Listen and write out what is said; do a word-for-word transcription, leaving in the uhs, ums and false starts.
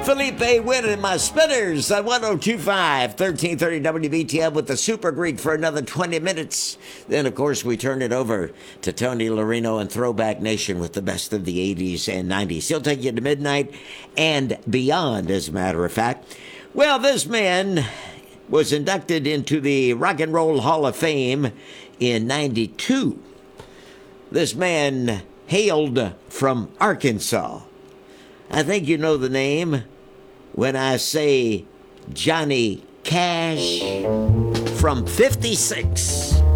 Felipe winning my spinners on one oh two point five, thirteen thirty W B T M with the Super Greek for another twenty minutes. Then, of course, we turn it over to Tony Lorino and Throwback Nation with the best of the eighties and nineties. He'll take you to midnight and beyond, as a matter of fact. Well, this man was inducted into the Rock and Roll Hall of Fame in ninety-two. This man hailed from Arkansas. I think you know the name when I say Johnny Cash from fifty-six.